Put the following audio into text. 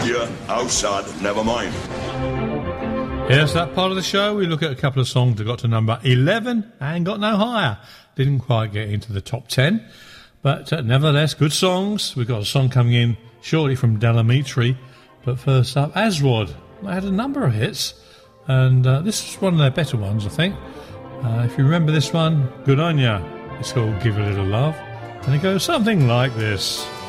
Yeah, how sad, never mind. Yes, that part of the show, we look at a couple of songs that got to number 11 and got no higher. Didn't quite get into the top 10, but nevertheless, good songs. We've got a song coming in shortly from Delamitri, but first up, Aswad. They had a number of hits, and this is one of their better ones, I think. If you remember this one, good on ya. It's called Give a Little Love, and it goes something like this.